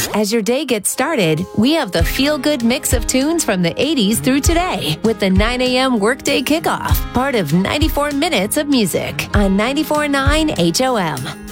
As your day gets started, we have the feel-good mix of tunes from the 80s through today with the 9 a.m. Workday Kickoff, part of 94 Minutes of Music on 94.9 HOM.